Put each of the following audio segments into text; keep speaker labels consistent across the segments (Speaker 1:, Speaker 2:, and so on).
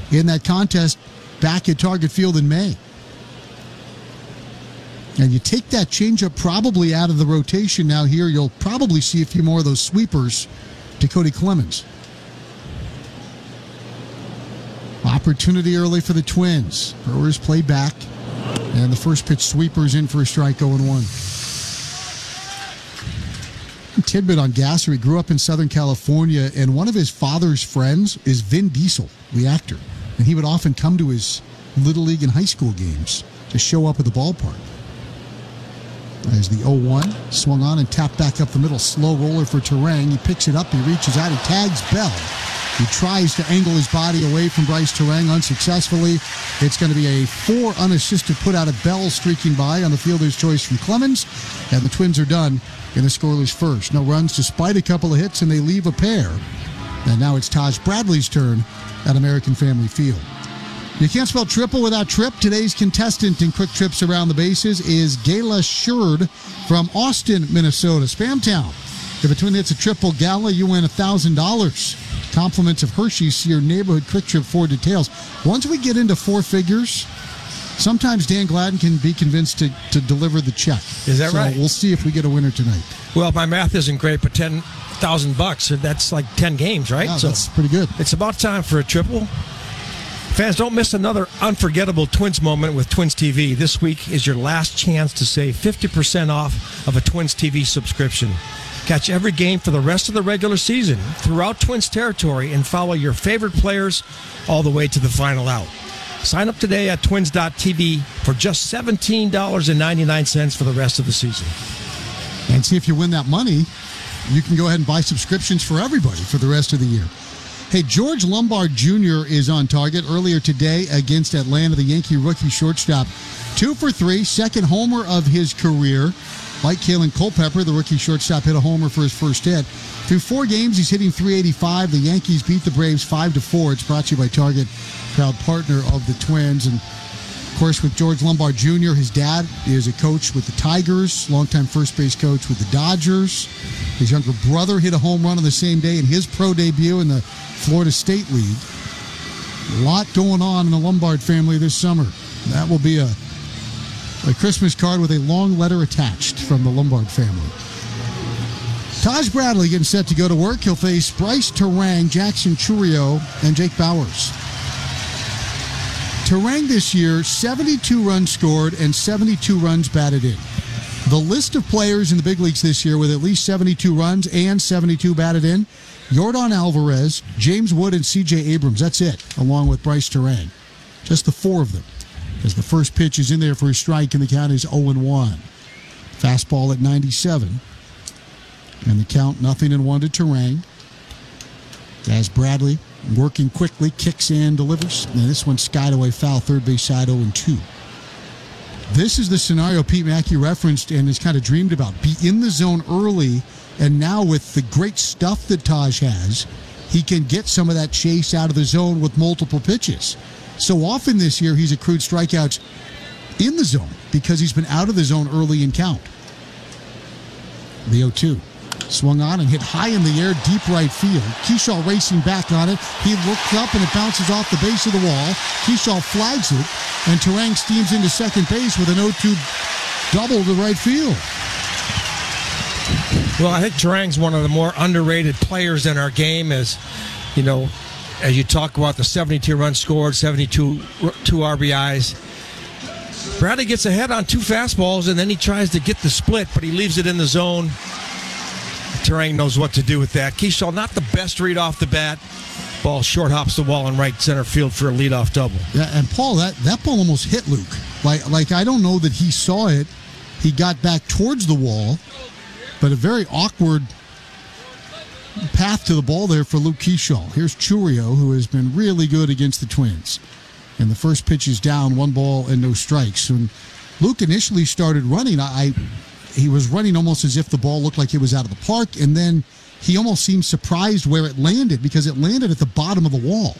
Speaker 1: in that contest back at Target Field in May. And you take that changeup probably out of the rotation now here. You'll probably see a few more of those sweepers to Cody Clemens. Opportunity early for the Twins. Brewers play back. And the first pitch sweeper's in for a strike, 0-1. Tidbit on Gasser. He grew up in Southern California, and one of his father's friends is Vin Diesel, the actor. And he would often come to his Little League and high school games to show up at the ballpark. As the 0-1 swung on and tapped back up the middle. Slow roller for Turang. He picks it up. He reaches out. He tags Bell. He tries to angle his body away from Bryce Turang unsuccessfully. It's going to be a 4 unassisted put out of Bell streaking by on the fielder's choice from Clemens. And the Twins are done in a scoreless first. No runs despite a couple of hits, and they leave a pair. And now it's Taj Bradley's turn at American Family Field. You can't spell triple without Trip. Today's contestant in quick trips around the bases is Gayla Sherd from Austin, Minnesota. Spamtown. If a Twin hits a triple gala, you win $1,000. Compliments of Hershey's. See your neighborhood quick trip for details. Once we get into 4 figures, sometimes Dan Gladden can be convinced to deliver the check.
Speaker 2: Is that right?
Speaker 1: We'll see if we get a winner tonight.
Speaker 2: Well, my math isn't great, but $10,000, that's like 10 games, right?
Speaker 1: Yeah, so that's pretty good.
Speaker 2: It's about time for a triple. Fans, don't miss another unforgettable Twins moment with Twins TV. This week is your last chance to save 50% off of a Twins TV subscription. Catch every game for the rest of the regular season throughout Twins territory and follow your favorite players all the way to the final out. Sign up today at twins.tv for just $17.99 for the rest of the season.
Speaker 1: And see if you win that money, you can go ahead and buy subscriptions for everybody for the rest of the year. Hey, George Lombard Jr. is on target earlier today against Atlanta, the Yankee rookie shortstop. 2 for 3, second homer of his career. Like Kalen Culpepper, the rookie shortstop hit a homer for his first hit. Through 4 games, he's hitting .385. The Yankees beat the Braves 5-4. It's brought to you by Target, proud partner of the Twins. And, of course, with George Lombard Jr., his dad is a coach with the Tigers, longtime first base coach with the Dodgers. His younger brother hit a home run on the same day in his pro debut in the Florida State League. A lot going on in the Lombard family this summer. That will be a Christmas card with a long letter attached from the Lombard family. Taj Bradley getting set to go to work. He'll face Bryce Turang, Jackson Chourio, and Jake Bauers. Turang this year, 72 runs scored and 72 runs batted in. The list of players in the big leagues this year with at least 72 runs and 72 batted in: Yordan Alvarez, James Wood, and C.J. Abrams. That's it, along with Bryce Turang. Just the 4 of them. As the first pitch is in there for a strike, and the count is 0-1. Fastball at 97. And the count 0-1 to Turang. As Bradley, working quickly, kicks and delivers. And this one skied away foul, third base side, 0-2. This is the scenario Pete Mackey referenced and has kind of dreamed about. Be in the zone early, and now with the great stuff that Taj has, he can get some of that chase out of the zone with multiple pitches. So often this year, he's accrued strikeouts in the zone because he's been out of the zone early in count. The 0-2. Swung on and hit high in the air, deep right field. Kershaw racing back on it. He looks up and it bounces off the base of the wall. Kershaw flags it, and Turang steams into second base with an 0-2 double to right field.
Speaker 2: Well, I think Turang's one of the more underrated players in our game, as you know, as you talk about the 72 runs scored, 72 RBIs. Bradley gets ahead on 2 fastballs, and then he tries to get the split, but he leaves it in the zone. Turang knows what to do with that. Kershaw, not the best read off the bat. Ball short hops the wall in right center field for a leadoff double.
Speaker 1: Yeah, and Paul, that ball almost hit Luke. Like I don't know that he saw it. He got back towards the wall, but a very awkward path to the ball there for Luke Kershaw. Here's Chourio, who has been really good against the Twins. And the first pitch is down, 1 ball and no strikes. When Luke initially started running, he was running almost as if the ball looked like it was out of the park, and then he almost seemed surprised where it landed because it landed at the bottom of the wall.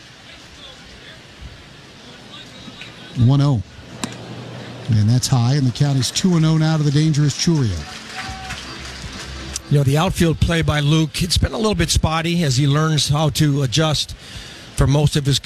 Speaker 1: 1-0. And that's high, and the count is 2-0 now to the dangerous Chourio.
Speaker 2: You know, the outfield play by Luke, it's been a little bit spotty as he learns how to adjust for most of his